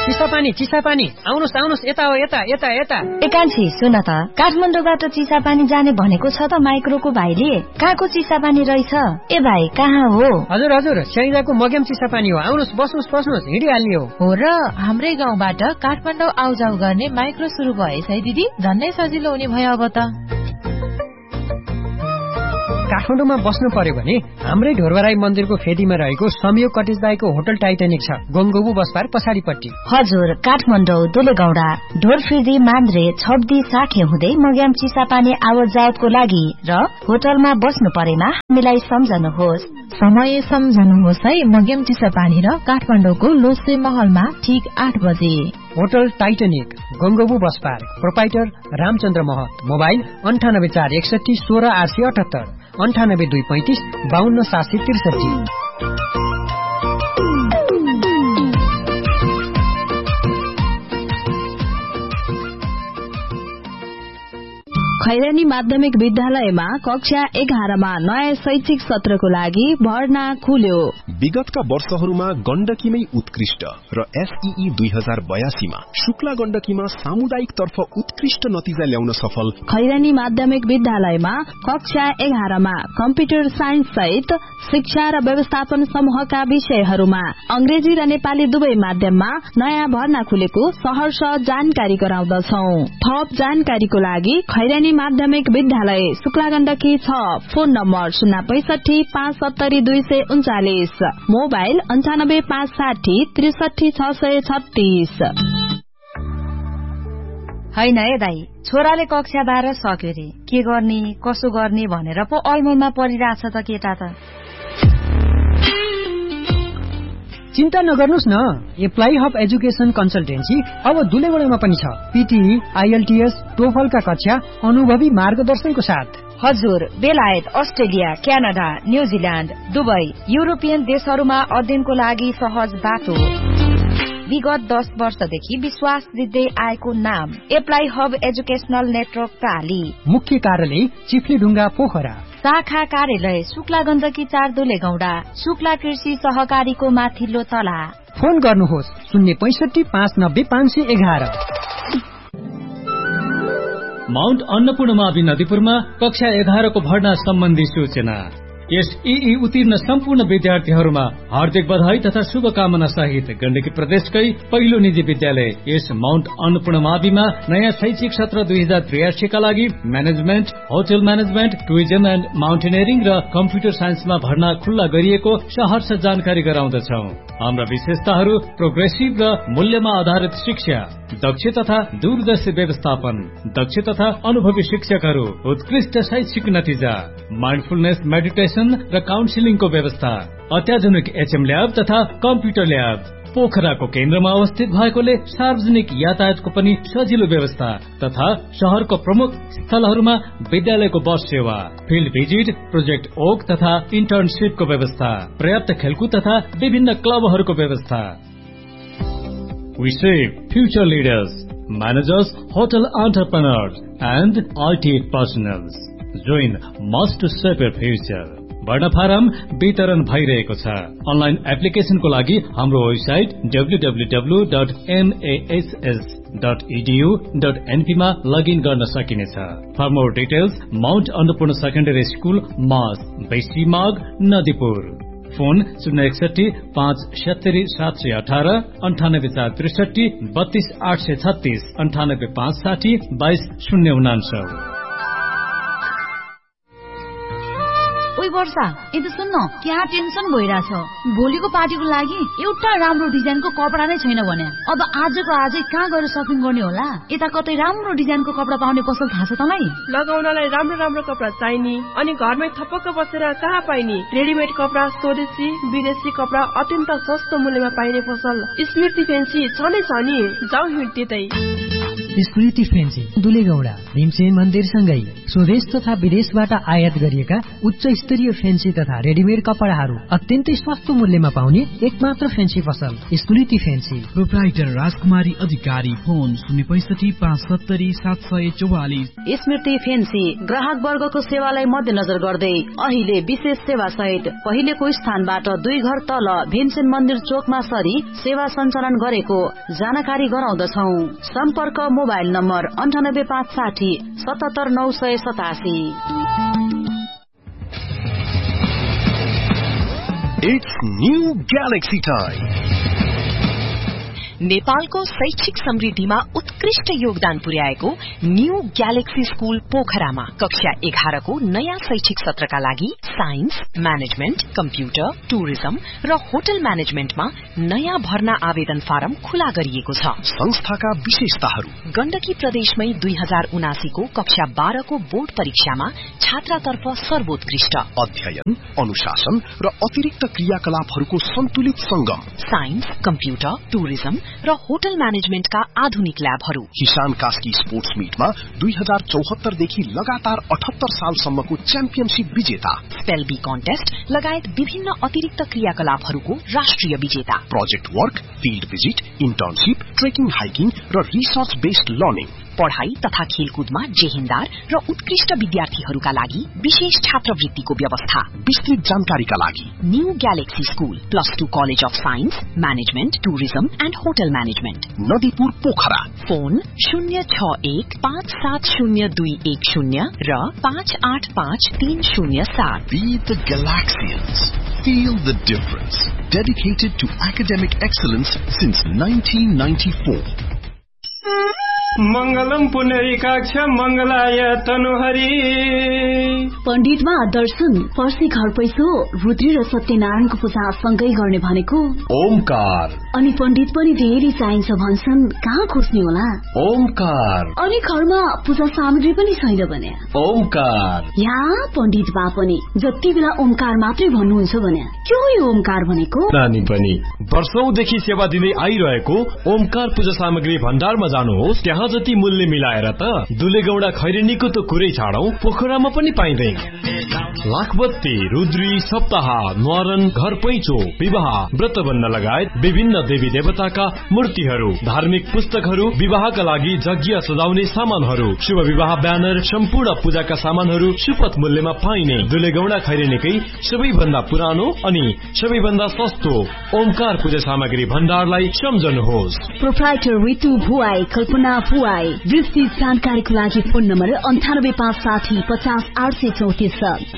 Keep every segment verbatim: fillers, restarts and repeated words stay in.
चिसापानी चिसापानी आउनुस् आउनुस् यता हो यता यता यता एकान्छी सुन त काठमाडौँबाट चिसापानी जाने भनेको छ त माइक्रोको भाइले कहाँको चिसापानी रहेछ ए भाइ कहाँ हो हजुर हजुर स्याइदाको मग्याम चिसापानी हो आउनुस् बस्नुस् बस्नुस् हिँडिहाल्ने हो हो र हाम्रै गाउँबाट काठमाडौँ आउजाउ गर्ने माइक्रो सुरु भएछ है दिदी झन्नै सजिलो हुने भयो अब त काठमाडौँमा बस्नु पर्यो भने हाम्रै ढोरबराई मन्दिरको फेदीमा रहेको संयोग कटेज बाईको होटल टाइटानिक छ गंगोबु बसपार पछाडिपट्टि हजुर काठमाडौँ दुलेगौडा ढोरफिर्दी मान्द्रे छब्दी साखे हुँदै मग्याम चिसापानी आवत जावतको लागि र होटलमा बस्नु परेमा हामीलाई सम्झनुहोस् समय सम्झनुहोस् है मग्याम चिसापानी र काठमाडौँको लोसे महलमा ठीक आठ बजे होटल टाइटानिक गंगोबु बसपार प्रोपाइटर रामचन्द्र महत मोबाइल अन्ठानब्बे चार एकसठी सोह्र आठ सय अठहत्तर अन्ठानब्बे दुई पैंतिस बाहन्न सात सय त्रिसठी खैरानी माध्यमिक विद्यालयमा कक्षा एघारमा नयाँ शैक्षिक सत्रको लागि भर्ना खुल्यो। विगतका वर्षहरूमा गण्डकीमै उत्कृष्ट र एसईई दुई हजार बयासीमा शुक्ला गण्डकीमा सामुदायिक तर्फ उत्कृष्ट नतिजा ल्याउन सफल खैरानी माध्यमिक विद्यालयमा कक्षा एघारमा कम्प्युटर साइन्स सहित शिक्षा र व्यवस्थापन समूहका विषयहरूमा अंग्रेजी र नेपाली दुवै माध्यममा नयाँ भर्ना खुलेको सहर्ष जानकारी गराउँदछौ। थप जानकारीको लागि खैरानी माध्यमिक विद्यालय शुक्ला गण्डकी छ फोन नम्बर शून्य पैसठी पाँच सत्तरी दुई सय उन्चालिस मोबाइल अन्ठानब्बे पाँच साठी त्रिसठी छ सय छत्तीस। हैन है दाई छोराले कक्षा बाह्र सक्यो रे के गर्ने कसो गर्ने भनेर पो अलमलमा परिरहेछ त केटा त चिन्ता नगर्नुस् न एप्लाई हब एजुकेशन कन्सल्टेन्सी अब दुलेगौडामा पनि छ पीटीई आईएलटीएस टोफलका कक्षा अनुभवी मार्गदर्शनको साथ हजुर बेलायत Australia Canada New Zealand Dubai European देशहरूमा अध्ययनको लागि सहज बाटो विगत दस वर्षदेखि विश्वास दिँदै आएको नाम एप्लाई हब एजुकेशनल नेटवर्क प्राली मुख्य कार्यालय चिफ्लीढुङ्गा पोखरा शाखा कार्यालय शुक्ला गण्डकी चार दुलेगौडा शुक्ला कृषि सहकारीको माथिल्लो तला फोन गर्नुहोस् शून्य पैसठी पाँच नब्बे पाँच सय एघार। माउन्ट अन्नपूर्णमावि नदीपुरमा कक्षा एघारको भर्ना सम्बन्धी सूचना यस ईई उत्तीर्ण सम्पूर्ण विद्यार्थीहरूमा हार्दिक बधाई तथा शुभकामना सहित गण्डकी प्रदेशकै पहिलो निजी विद्यालय यस माउन्ट अन्नपूर्णमाविमा नयाँ शैक्षिक सत्र दुई हजार त्रियासीका लागि management hotel management tourism and mountaineering र कम्प्युटर साइन्समा भर्ना खुल्ला गरिएको सहर्ष जानकारी गराउँदछौ। हाम्रा विशेषताहरू प्रोग्रेसिभ र मूल्यमा आधारित शिक्षा दक्ष तथा दूरदर्शी व्यवस्थापन दक्ष तथा अनुभवी शिक्षकहरू उत्कृष्ट शैक्षिक नतिजा माइन्डफुलनेस मेडिटेसन र काउन्सिलिङको व्यवस्था अत्याधुनिक एचएम ल्याब तथा कम्प्युटर ल्याब पोखराको केन्द्रमा अवस्थित भएकोले सार्वजनिक यातायातको पनि सजिलो व्यवस्था तथा शहरको प्रमुख स्थलहरूमा विद्यालयको बस सेवा फिल्ड भिजिट प्रोजेक्ट ओक तथा इन्टर्नशिपको व्यवस्था पर्याप्त खेलकुद तथा विभिन्न क्लबहरूको व्यवस्था। We shape future leaders, managers, hotel entrepreneurs, and I T personnels. Join must to shape your future. भर्ना फारम वितरण भइरहेको छ। अनलाइन एप्लिकेशनको लागि हाम्रो website W W W dot एमएएसएस dot edu dot NP मा लगइन गर्न सकिनेछ। For more details Mount Annapurna secondary school मास बेसी माग नदीपुर फोन शून्य एकसठी पाँच सत्तरी सात सय अठार अन्ठानब्बे चार त्रिसठी बत्तीस आठ सय छत्तीस अन्ठानब्बे पाँच साठी बाइस शून्य उनान्सय। वर्षा यता सुन्न क्या टेन्सन भइरहेछ भोलिको पार्टीको लागि एउटा राम्रो डिजाइनको कपडा नै छैन भने अब आजको आजै कहाँ गएर सपिङ गर्ने होला। यता कतै राम्रो डिजाइनको कपडा पाउने पसल थाहा छ तँलाई? लगाउनलाई राम्रो राम्रो कपडा चाहिने अनि घरमै थपक्क बसेर कहाँ पाइने रेडिमेड कपडा स्वदेशी विदेशी कपडा अत्यन्त सस्तो मूल्यमा पाइने पसल स्मृति फेन्सी छ नै छ नि जाऊ हिँड त्यतै। स्मृति फेन्सी दुलेगौडा भीमसेन मन्दिरसँगै स्वदेश तथा विदेशबाट आयात गरिएका उच्च स्तरीय फेन्सी तथा रेडिमेड कपडाहरू अत्यन्तै सस्तो मूल्यमा पाउने एकमात्र फेन्सी पसल स्मृति फेन्सी। प्रोप्राइटर राजकुमारी अधिकारी, फोन शून्य पैसठी पाँच सत्तरी सात सय चौवालिस। स्मृति फेन्सी ग्राहक वर्गको सेवालाई मध्यनजर गर्दै अहिले विशेष सेवा सहित पहिलेको स्थानबाट दुई घर तल भीमसेन मन्दिर चोकमा सरी सेवा सञ्चालन गरेको जानकारी गराउँदछौ। सम्पर्क मोबाइल नम्बर अन्ठानब्बे पाँच साठी सतहत्तर नौ सय सतासी। It's new Galaxy time. नेपालको शैक्षिक समृद्धिमा उत्कृष्ट योगदान पुर्याएको न्यू ग्यालेक्सी स्कूल पोखरामा कक्षा एघारको नयाँ शैक्षिक सत्रका लागि साइन्स, म्यानेजमेन्ट, कम्प्युटर, टुरिज्म र होटल म्यानेजमेन्टमा नयाँ भर्ना आवेदन फारम खुला गरिएको छ। संस्थाका विशेषताहरू: गण्डकी प्रदेशमै दुई हजार उनासीको कक्षा बाह्रको बोर्ड परीक्षामा छात्रातर्फ सर्वोत्कृष्ट अध्ययन, अनुशासन र अतिरिक्त क्रियाकलापहरूको सन्तुलित संगम, साइन्स, कम्प्युटर, टुरिज्म र होटल म्यानेजमेन्टका आधुनिक ल्याबहरू। किसान कास्की स्पोर्ट्स मिटमा दुई हजार चौहत्तर देखि लगातार अठहत्तर सालसम्मको च्याम्पियनशिप विजेता, स्पेल बी कन्टेस्ट लगायत विभिन्न अतिरिक्त क्रियाकलापहरूको राष्ट्रिय विजेता, project work, field visit, internship, trekking, hiking र रिसर्च बेस्ड लर्निङ, पढ़ाई तथा खेलकुदमा जेहेन्दार र उत्कृष्ट विद्यार्थीहरूका लागि विशेष छात्रवृत्तिको व्यवस्था। विस्तृत जानकारीका लागि new galaxy school, plus two college of science, management, tourism and hotel management, Nadipur Pokhara. Phone शून्य छ एक पाँच सात शून्य दुई एक शून्य र पाँच आठ पाँच तीन शून्य सात। Be the Galaxians. Feel the difference. Dedicated to academic excellence since nineteen ninety-four. मंगलम पुनरिकाक्ष मंगलाय तनुहरि। पण्डितमा दर्शन, पर्सी घर पैसो, रुद्री र सत्यनारायणको पूजा सँगै गर्ने भनेको ओमकार। अनि पण्डित पनि धेरै चाहिन्छ भन्छन्, कहाँ खोज्ने होला? ओमकार। अनि घरमा पूजा सामग्री पनि छैन भने ओमकार। या पण्डित बा पनि जति बेला ओमकार मात्रै भन्नुहुन्छ भने के हो यो ओमकार भनेको? नानी पनि वर्षौंदेखि सेवा दिँदै आइरहेको ओमकार पूजा सामग्री भण्डारमा जानुहोस्, त्यहाँ जति मूल्य मिलाएर त दुलेगौडा खैरेनीको त कुरै छाडौं, पोखरामा पनि पाइँदैन। लाखबत्ती, रुद्री, सप्ताह, न्वारन, घर पैँचो, विवाह, व्रतबन्ध लगायत विभिन्न देवी देवताका मूर्तिहरू, धार्मिक पुस्तकहरू, विवाहका लागि जग्गिया सजाउने सामानहरू, शुभ विवाह ब्यानर, सम्पूर्ण पूजाका सामानहरू सुपथ मूल्यमा पाइने दुलेगौडा खैरेनीकै सबैभन्दा पुरानो अनि सबैभन्दा सस्तो ओमकार पूजा सामग्री भण्डारलाई सम्झनुहोस्। प्रोप्राइटर रितु भुवाई, कल्पना भुवाई। विस्तृत जानकारीको लागि फोन नम्बर अन्ठानब्बे पाँच साठी पचास आठ सय चौतिस।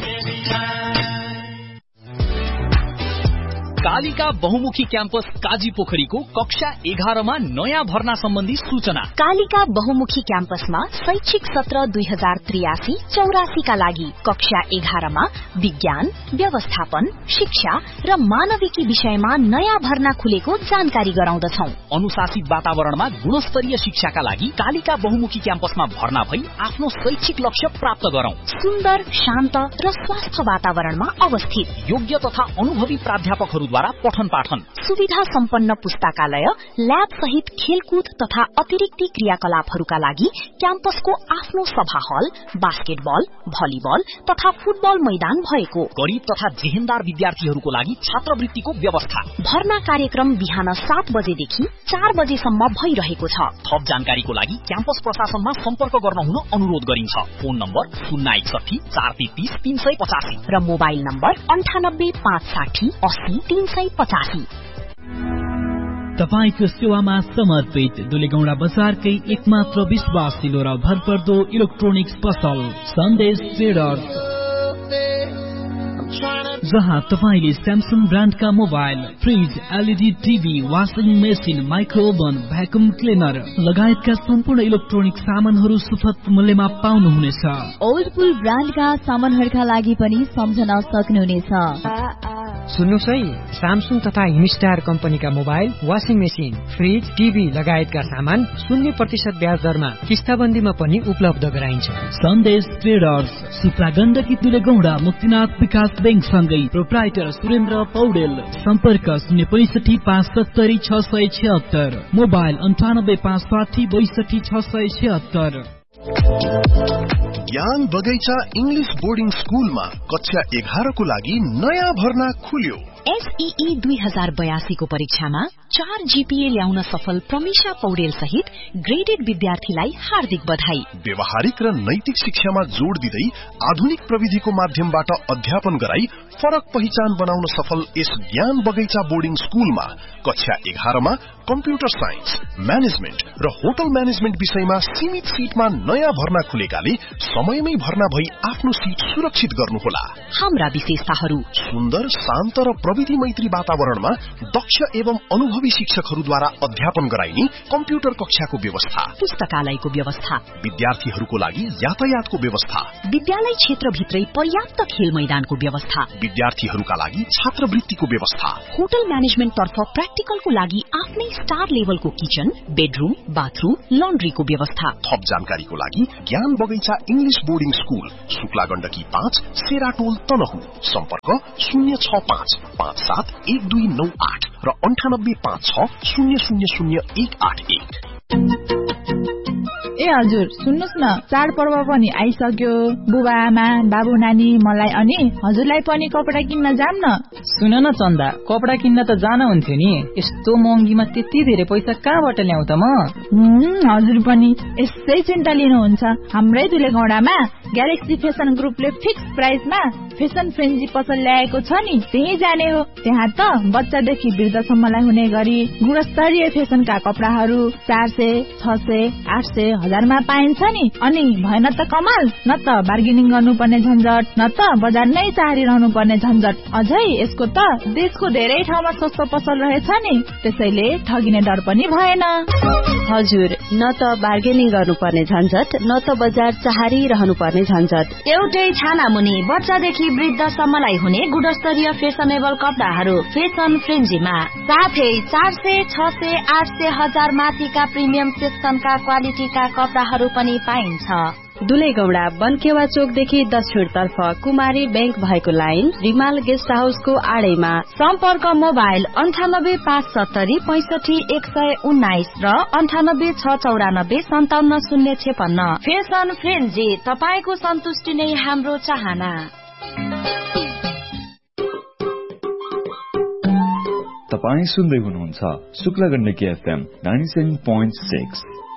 कालिका बहुमुखी क्याम्पस काजी पोखरीको कक्षा एघारमा नयाँ भर्ना सम्बन्धी सूचना। कालिका बहुमुखी क्याम्पसमा शैक्षिक सत्र दुई हजार त्रियासी चौरासी का लागि कक्षा एघारमा विज्ञान, व्यवस्थापन, शिक्षा र मानविकी विषयमा नयाँ भर्ना खुलेको जानकारी गराउँदछौ। अनुशासित वातावरणमा गुणस्तरीय शिक्षाका लागि कालिका बहुमुखी क्याम्पसमा भर्ना भई आफ्नो शैक्षिक लक्ष्य प्राप्त गरौं। सुन्दर, शान्त र स्वस्थ वातावरणमा अवस्थित, योग्य तथा अनुभवी प्राध्यापकहरू द्वारा पठन पाठन, सुविधा सम्पन्न पुस्तकालय, ल्याब सहित खेलकुद तथा अतिरिक्त क्रियाकलापहरूका लागि क्याम्पसको आफ्नो सभा हल, बास्केटबल, भलिबल तथा फुटबल मैदान भएको, गरीब तथा जेहेन्दार विद्यार्थीहरूको लागि छात्रवृत्तिको व्यवस्था। भर्ना कार्यक्रम बिहान सात बजेदेखि चार बजेसम्म भइरहेको छ। थप जानकारीको लागि क्याम्पस प्रशासनमा सम्पर्क गर्न हुन अनुरोध गरिन्छ। फोन नम्बर शून्य एकसठी चार तेत्तीस तीन सय पचासी र मोबाइल नम्बर अन्ठानब्बे पाँच साठी अस्सी तीन सय पचासी। तपाईको सेवामा समर्पित दुलेगौडा बजारकै एकमात्र विश्वासिलो र भरपर्दो इलेक्ट्रोनिक्स पसल सन्देश ट्रेडर्स, जहाँ तपाईले Samsung ब्रान्डका mobile, fridge, LED TV, washing machine, माइक्रोओभन, vacuum cleaner लगायतका सम्पूर्ण इलेक्ट्रोनिक सामानहरू सुपथ मूल्यमा पाउनुहुनेछ। ओल्डपुल ब्रान्डका सामानहरूका लागि पनि सम्झन सक्नुहुनेछ। सुन्नुहोस् है, स्यामसङ तथा हिमस्टार कम्पनीका mobile, washing machine, fridge, TV लगायतका सामान शून्य प्रतिशत ब्याज दरमा किस्ताबन्दीमा पनि उपलब्ध गराइन्छ। सन्देश ट्रेडर्स, सुप्रा गण्डकी दुलेगौडा मुक्तिनाथ विकास बैंक सँगै प्रोप्राइटर सुरेन्द्र पौडेल। सम्पर्क शून्य पैसठी पाँच सत्तरी छ सय छिहत्तर, मोबाइल अन्ठानब्बे पाँच साठी बैसठी छ सय छिहत्तर। ज्ञान बगैँचा इंग्लिश बोर्डिङ स्कूलमा कक्षा एघारको लागि नयाँ भर्ना खुल्यो। एसईई दुई हजार बयासी को परीक्षामा चार जीपीए ल्याउन सफल प्रमिशा पौडेल सहित ग्रेडेड विद्यार्थीलाई हार्दिक बधाई। व्यवहारिक र नैतिक शिक्षामा जोड़ दिँदै आधुनिक प्रविधिको माध्यमबाट अध्यापन गराई फरक पहिचान बनाउन सफल यस ज्ञान बगैँचा बोर्डिङ स्कूलमा कक्षा एघारमा कम्प्युटर साइन्स, म्यानेजमेन्ट र होटल म्यानेजमेन्ट विषयमा सीमित सीटमा नयाँ भर्ना खुलेकाले समयमै भर्ना भई आफ्नो सीट सुरक्षित गर्नुहोला। हाम्रा विशेषताहरू: सुन्दर, शान्त र प्रविधि मैत्री वातावरणमा दक्ष एवं अनुभवी शिक्षकहरूद्वारा अध्यापन गराइने कम्प्युटर कक्षाको व्यवस्था, पुस्तकालयको व्यवस्था, विद्यार्थीहरूको लागि यातायातको व्यवस्था, विद्यालय क्षेत्रभित्रै पर्याप्त खेल मैदानको व्यवस्था, विद्यार्थीहरूका लागि छात्रवृत्तिको व्यवस्था, होटल म्यानेजमेन्ट तर्फ प्र्याक्टिकलको लागि आफ्नै स्टार लेभलको किचन, बेडरूम, बाथरूम, लन्ड्रीको व्यवस्था। थप जानकारीको लागि ज्ञान बगैँचा English boarding school, Shukla Gandaki पाँच, सेराटोल, तनहु। सम्पर्क शून्य छ पाँच पाँच सात एक दुई नौ आठ र अन्ठानब्बे पाँच छ शून्य शून्य शून्य एक आठ एक। ए हजुर, सुन्नुस् न, चाडपर्व पनि आइसक्यो। बुबा आमा, बाबु नानी, मलाई अनि हजुरलाई पनि कपडा किन्न जाम न। सुन न चन्दा, कपडा किन्न त जान हुन्थ्यो नि। यस्तो महँगीमा त्यति धेरै पैसा कहाँबाट ल्याउ त म? हजुर पनि यसै चिन्ता लिनुहुन्छ। हाम्रै दुलेगौडामा ग्यालेक्सी फेसन ग्रुपले फिक्स प्राइसमा फेसन फ्रेन्जी पसल ल्याएको छ नि, त्यही जाने हो। त्यहाँ त बच्चादेखि वृद्धसम्मलाई हुने गरी गुणस्तरीय फेसनका कपडाहरू चार सय, छ सय, आठ सय, हजारमा पाइन्छ नि। अनि भएन त कमाल, न त बार्गेनिङ गर्नुपर्ने झन्झट, न त बजार नै चाहरिरहनु पर्ने झन्झट। अझै यसको त देशको धेरै ठाउँमा सस्तो पसल रहेछ नि, त्यसैले ठगिने डर पनि भएन। हजुर, न त बार्गेनिङ गर्नुपर्ने झन्झट, न त बजार चाहरिरहनु पर्ने झन्झट। एउटै छाना मुनि बच्चादेखि वृद्धसम्मलाई हुने गुणस्तरीय फेसनेबल कपडाहरू फेसन फ्रेन्जीमा, साथै चार सय, छ सय, आठ सय, हजार माथिका प्रिमियम सेक्सनका क्वालिटीका कपडाहरू पनि पाइन्छ। दुलेगौडा बनकेवा चोकदेखि दक्षिण तर्फ कुमारी बैंक भएको लाइन, रिमाल गेस्ट हाउसको आडैमा। सम्पर्क मोबाइल अन्ठानब्बे पाँच सत्तरी पैसठी एक सय उन्नाइस र अन्ठानब्बे छ चौरानब्बे सन्ताउन्न शून्य छेपन्न। फेसन फ्रेन्जी, तपाईको सन्तुष्टि नै हाम्रो चाहना। तपाई सुन्दै हुनुहुन्छ Shukla Gandaki FM ninety seven point six.